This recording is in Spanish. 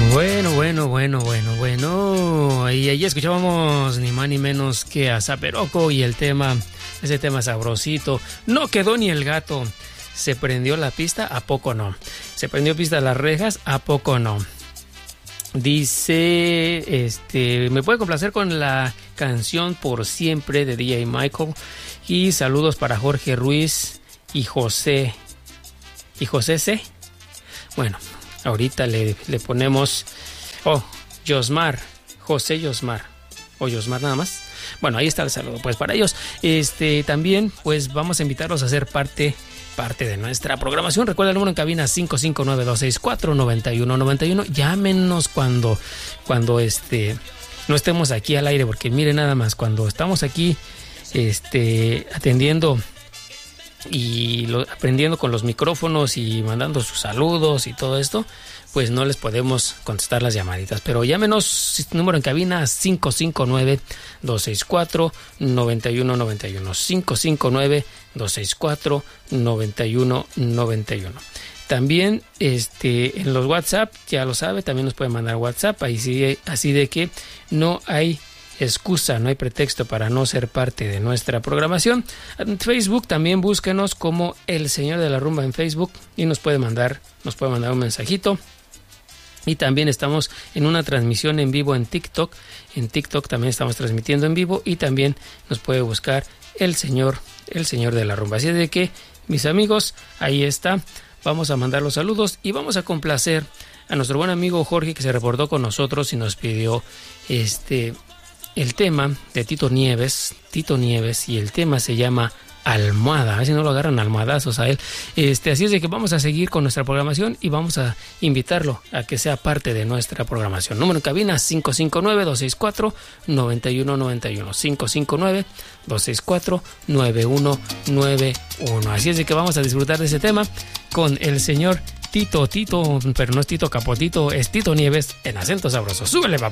Bueno. Y ahí escuchábamos ni más ni menos que a Zaperoco y ese tema sabrosito. No quedó ni el gato. ¿Se prendió la pista? ¿A poco no? ¿Se prendió pista a las rejas? ¿A poco no? Dice, me puede complacer con la canción Por Siempre de DJ Michael. Y saludos para Jorge Ruiz y José. ¿Y José C? Bueno, ahorita le ponemos... Yosmar, José Yosmar, o Yosmar nada más. Bueno, ahí está el saludo, pues para ellos. También, pues vamos a invitarlos a ser parte de nuestra programación. Recuerda el número en cabina 559-264-9191. Llámenos cuando no estemos aquí al aire, porque mire nada más, cuando estamos aquí atendiendo y aprendiendo con los micrófonos y mandando sus saludos y todo esto, pues no les podemos contestar las llamaditas. Pero llámenos, número en cabina 559-264-9191. 559-264-9191. También en los WhatsApp, ya lo sabe, también nos pueden mandar WhatsApp, así de que no hay excusa, no hay pretexto para no ser parte de nuestra programación. En Facebook también búsquenos como El Señor de la Rumba en Facebook y nos puede mandar un mensajito. Y también estamos en una transmisión en vivo en TikTok. En TikTok también estamos transmitiendo en vivo y también nos puede buscar El Señor de la Rumba. Así de que, mis amigos, ahí está. Vamos a mandar los saludos y vamos a complacer a nuestro buen amigo Jorge, que se reportó con nosotros y nos pidió el tema de Tito Nieves, y el tema se llama Almohada. A ver si no lo agarran almohadazos a él. Así es de que vamos a seguir con nuestra programación y vamos a invitarlo a que sea parte de nuestra programación. Número en cabina 559-264-9191. 559-264-9191. Así es de que vamos a disfrutar de ese tema con el señor Tito, pero no es Tito Capotito, es Tito Nieves en Acento Sabroso. Súbele, papá.